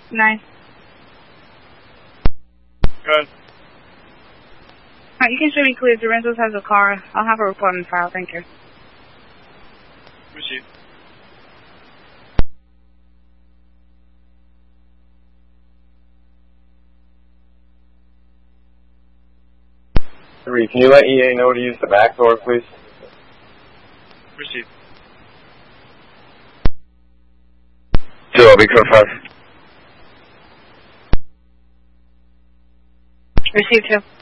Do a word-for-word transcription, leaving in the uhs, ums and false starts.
Nine. Good. Alright, you can show me clear. Lorenzo's has a car. I'll have a report on file. Thank you. Received. Three, can you let E A know to use the back door, please? Received. Two, I'll be code five. Received two.